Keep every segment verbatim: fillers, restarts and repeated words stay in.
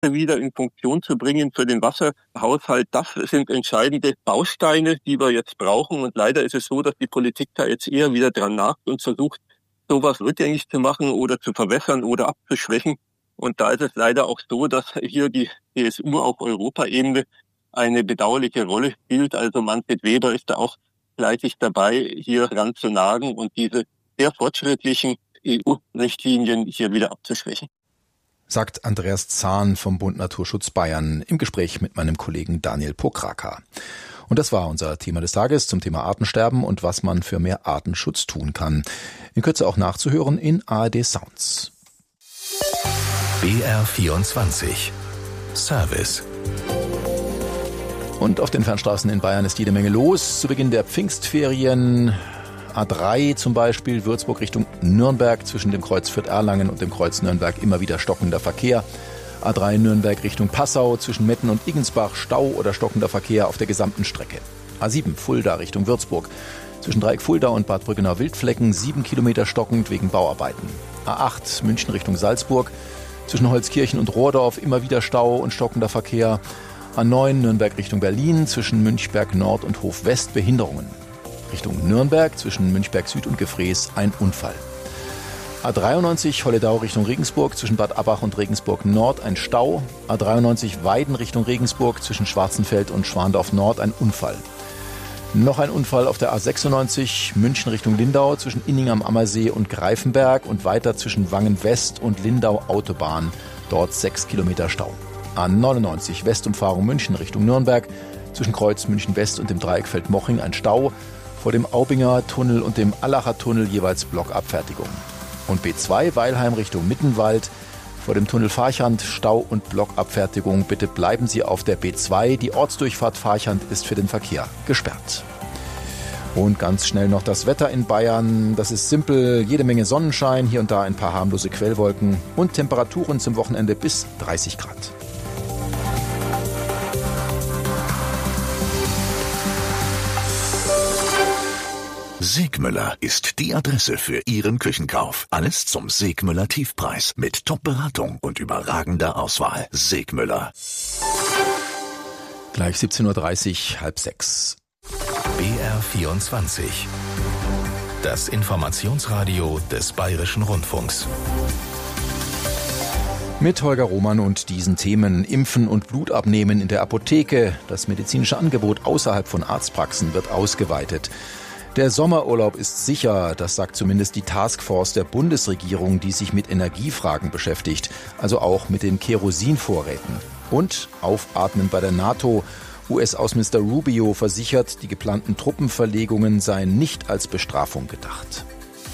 wieder in Funktion zu bringen für den Wasserhaushalt. Das sind entscheidende Bausteine, die wir jetzt brauchen. Und leider ist es so, dass die Politik da jetzt eher wieder dran nagt und versucht, sowas rückgängig zu machen oder zu verwässern oder abzuschwächen. Und da ist es leider auch so, dass hier die C S U auf Europaebene eine bedauerliche Rolle spielt. Also Manfred Weber ist da auch fleißig dabei, hier dran zu nagen und diese sehr fortschrittlichen E U-Richtlinien hier wieder abzuschwächen. Sagt Andreas Zahn vom Bund Naturschutz Bayern im Gespräch mit meinem Kollegen Daniel Pokraka. Und das war unser Thema des Tages zum Thema Artensterben und was man für mehr Artenschutz tun kann. In Kürze auch nachzuhören in A R D Sounds. B R vierundzwanzig Service. Und auf den Fernstraßen in Bayern ist jede Menge los. Zu Beginn der Pfingstferien A drei zum Beispiel, Würzburg Richtung Nürnberg, zwischen dem Kreuz Fürth-Erlangen und dem Kreuz Nürnberg immer wieder stockender Verkehr. A drei Nürnberg Richtung Passau, zwischen Metten und Igensbach Stau oder stockender Verkehr auf der gesamten Strecke. A sieben Fulda Richtung Würzburg, zwischen Dreieck Fulda und Bad Brückenau-Wildflecken sieben Kilometer stockend wegen Bauarbeiten. A acht München Richtung Salzburg, zwischen Holzkirchen und Rohrdorf immer wieder Stau und stockender Verkehr. A neun Nürnberg Richtung Berlin, zwischen Münchberg Nord und Hof West Behinderungen. Richtung Nürnberg, zwischen Münchberg Süd und Gefrees ein Unfall. A dreiundneunzig Holledau Richtung Regensburg, zwischen Bad Abbach und Regensburg Nord ein Stau. A dreiundneunzig Weiden Richtung Regensburg, zwischen Schwarzenfeld und Schwandorf Nord ein Unfall. Noch ein Unfall auf der A sechsundneunzig München Richtung Lindau, zwischen Inning am Ammersee und Greifenberg und weiter zwischen Wangen West und Lindau Autobahn. Dort sechs Kilometer Stau. A neunundneunzig Westumfahrung München Richtung Nürnberg, zwischen Kreuz München West und dem Dreieck Feldmoching ein Stau. Vor dem Aubinger Tunnel und dem Allacher Tunnel jeweils Blockabfertigung. Und B zwei Weilheim Richtung Mittenwald, vor dem Tunnel Farchant Stau und Blockabfertigung. Bitte bleiben Sie auf der B zwei. Die Ortsdurchfahrt Farchant ist für den Verkehr gesperrt. Und ganz schnell noch das Wetter in Bayern. Das ist simpel, jede Menge Sonnenschein, hier und da ein paar harmlose Quellwolken und Temperaturen zum Wochenende bis dreißig Grad. Segmüller ist die Adresse für Ihren Küchenkauf. Alles zum Segmüller Tiefpreis mit Top-Beratung und überragender Auswahl. Segmüller. Gleich siebzehn Uhr dreißig, halb sechs. B R vierundzwanzig. Das Informationsradio des Bayerischen Rundfunks. Mit Holger Roman und diesen Themen: Impfen und Blutabnehmen in der Apotheke. Das medizinische Angebot außerhalb von Arztpraxen wird ausgeweitet. Der Sommerurlaub ist sicher, das sagt zumindest die Taskforce der Bundesregierung, die sich mit Energiefragen beschäftigt, also auch mit den Kerosinvorräten. Und Aufatmen bei der NATO. U S-Außenminister Rubio versichert, die geplanten Truppenverlegungen seien nicht als Bestrafung gedacht.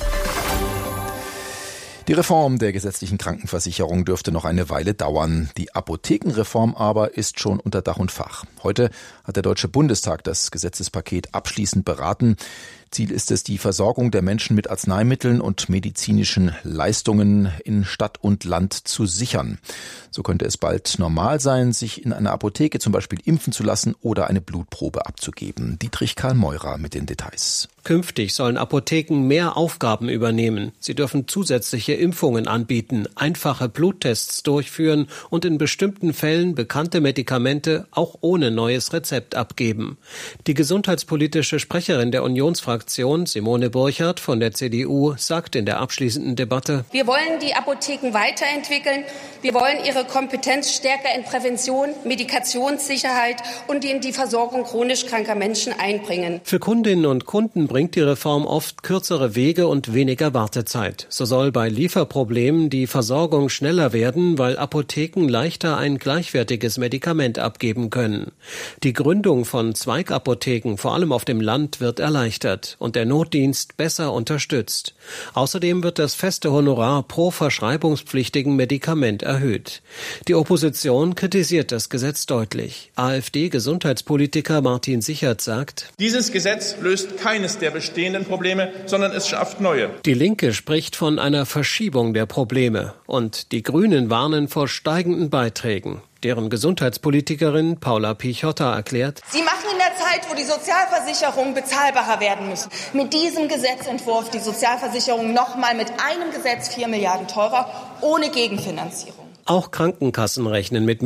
Die Reform der gesetzlichen Krankenversicherung dürfte noch eine Weile dauern. Die Apothekenreform aber ist schon unter Dach und Fach. Heute hat der Deutsche Bundestag das Gesetzespaket abschließend beraten. Ziel ist es, die Versorgung der Menschen mit Arzneimitteln und medizinischen Leistungen in Stadt und Land zu sichern. So könnte es bald normal sein, sich in einer Apotheke zum Beispiel impfen zu lassen oder eine Blutprobe abzugeben. Dietrich Karl Meurer mit den Details. Künftig sollen Apotheken mehr Aufgaben übernehmen. Sie dürfen zusätzliche Impfungen anbieten, einfache Bluttests durchführen und in bestimmten Fällen bekannte Medikamente auch ohne neues Rezept abgeben. Die gesundheitspolitische Sprecherin der Unionsfraktion Simone Burchardt von der C D U sagt in der abschließenden Debatte: Wir wollen die Apotheken weiterentwickeln. Wir wollen ihre Kompetenz stärker in Prävention, Medikationssicherheit und in die Versorgung chronisch kranker Menschen einbringen. Für Kundinnen und Kunden bringt die Reform oft kürzere Wege und weniger Wartezeit. So soll bei Lieferproblemen die Versorgung schneller werden, weil Apotheken leichter ein gleichwertiges Medikament abgeben können. Die Gründung von Zweigapotheken, vor allem auf dem Land, wird erleichtert und der Notdienst besser unterstützt. Außerdem wird das feste Honorar pro verschreibungspflichtigen Medikament erhöht. Die Opposition kritisiert das Gesetz deutlich. AfD-Gesundheitspolitiker Martin Sichert sagt: Dieses Gesetz löst keines der bestehenden Probleme, sondern es schafft neue. Die Linke spricht von einer Verschiebung der Probleme und die Grünen warnen vor steigenden Beiträgen. Deren Gesundheitspolitikerin Paula Pichotta erklärt: Sie machen in der Zeit, wo die Sozialversicherungen bezahlbarer werden müssen, mit diesem Gesetzentwurf die Sozialversicherung noch mal mit einem Gesetz vier Milliarden teurer, ohne Gegenfinanzierung. Auch Krankenkassen rechnen mit